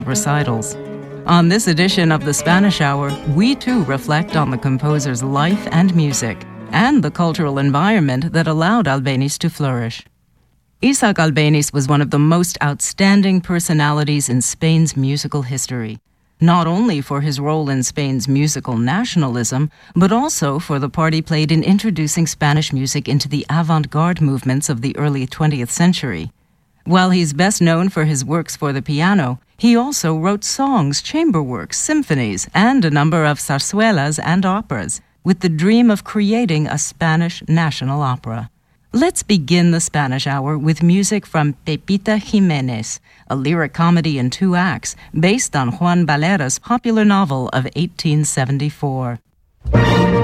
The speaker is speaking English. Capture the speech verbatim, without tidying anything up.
recitals. On this edition of the Spanish Hour, we too reflect on the composer's life and music, and the cultural environment that allowed Albéniz to flourish. Isaac Albéniz was one of the most outstanding personalities in Spain's musical history, not only for his role in Spain's musical nationalism, but also for the part he played in introducing Spanish music into the avant-garde movements of the early twentieth century. While he's best known for his works for the piano, he also wrote songs, chamber works, symphonies, and a number of zarzuelas and operas, with the dream of creating a Spanish national opera. Let's begin the Spanish Hour with music from Pepita Jiménez, a lyric comedy in two acts based on Juan Valera's popular novel of eighteen seventy-four.